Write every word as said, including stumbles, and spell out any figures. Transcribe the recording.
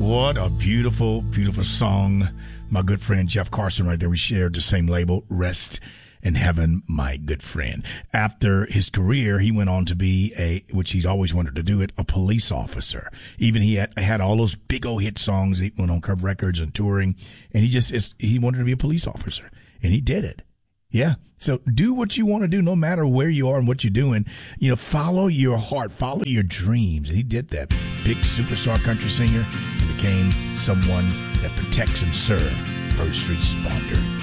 What a beautiful, beautiful song. My good friend Jeff Carson right there. We shared the same label, Rest in Heaven, my good friend. After his career, he went on to be a, which he'd always wanted to do it, a police officer. Even he had, had all those big old hit songs. He went on Curve Records and touring, and he just, is, he wanted to be a police officer, and he did it. Yeah. So do what you want to do, no matter where you are and what you're doing. You know, follow your heart, follow your dreams. And he did that. Big superstar country singer and became someone that protects and serves first responder.